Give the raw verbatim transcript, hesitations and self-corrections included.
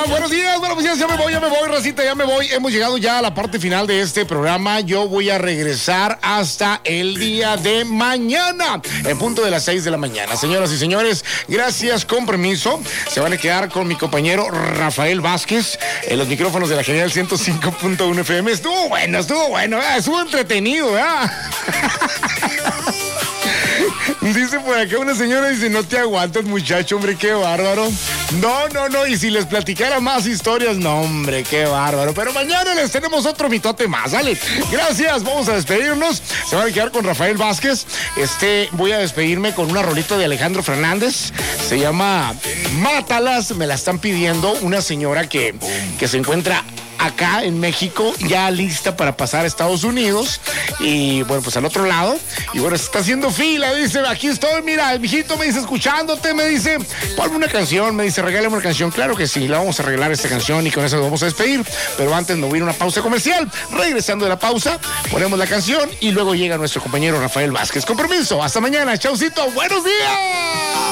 Buenos días, buenos días, ya me voy, ya me voy, racita, ya me voy. Hemos llegado ya a la parte final de este programa. Yo voy a regresar hasta el día de mañana, en punto de las seis de la mañana. Señoras y señores, gracias, con permiso. Se van a quedar con mi compañero Rafael Vázquez en los micrófonos de la Genial ciento cinco punto uno F M. Estuvo bueno, estuvo bueno, ¿eh? Estuvo entretenido, ¿verdad? Dice por acá una señora, dice, no te aguantas, muchacho, hombre, qué bárbaro. No, no, no, y si les platicara más historias, no, hombre, qué bárbaro. Pero mañana les tenemos otro mitote más, ¿vale? Gracias, vamos a despedirnos. Se van a quedar con Rafael Vázquez. Este, voy a despedirme con una rolita de Alejandro Fernández. Se llama Mátalas, me la están pidiendo una señora que, que se encuentra acá en México, ya lista para pasar a Estados Unidos y bueno, pues al otro lado, y bueno, se está haciendo fila, dice, aquí estoy, mira, el mijito me dice, escuchándote, me dice, ponme una canción, me dice, regálame una canción. Claro que sí, la vamos a regalar esta canción y con eso nos vamos a despedir, pero antes nos voy a ir a una pausa comercial. Regresando de la pausa, ponemos la canción y luego llega nuestro compañero Rafael Vázquez. Con permiso, hasta mañana, chaucito, buenos días.